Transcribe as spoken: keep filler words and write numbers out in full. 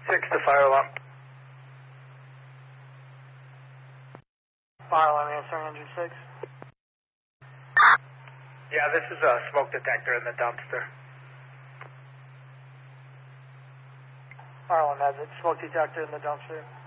Six to fire alarm. Fire alarm answering engine six. Yeah, this is a smoke detector in the dumpster. Fire alarm has it. Smoke detector in the dumpster.